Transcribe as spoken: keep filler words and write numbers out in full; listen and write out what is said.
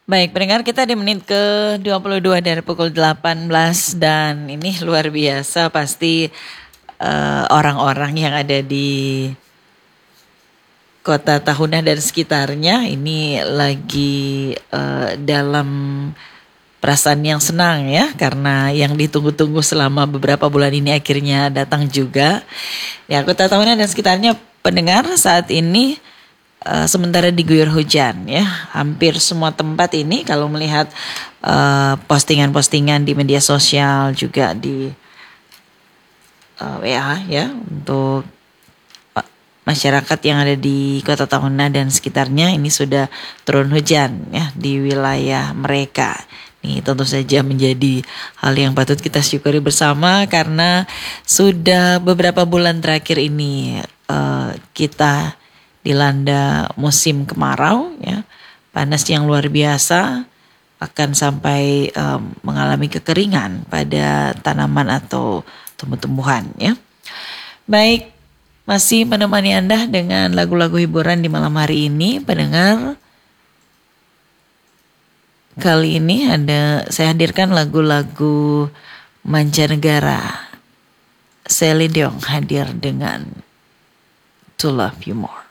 Baik, pendengar, kita di menit ke dua puluh dua dari pukul delapan belas dan ini luar biasa pasti eh, orang-orang yang ada di Kota Tahuna dan sekitarnya ini lagi eh, dalam perasaan yang senang ya karena yang ditunggu-tunggu selama beberapa bulan ini akhirnya datang juga. Ya, Kota Tahuna dan sekitarnya pendengar saat ini Uh, sementara diguyur hujan ya, hampir semua tempat ini kalau melihat uh, postingan-postingan di media sosial juga di uh, W A ya untuk uh, masyarakat yang ada di Kota Tahuna dan sekitarnya ini sudah turun hujan ya di wilayah mereka. Ini tentu saja menjadi hal yang patut kita syukuri bersama karena sudah beberapa bulan terakhir ini uh, kita dilanda musim kemarau ya, panas yang luar biasa akan sampai um, mengalami kekeringan pada tanaman atau tumbuh-tumbuhan ya. Baik, masih menemani Anda dengan lagu-lagu hiburan di malam hari ini, pendengar. Kali ini ada saya hadirkan lagu-lagu mancanegara. Celine Dion hadir dengan To Love You More.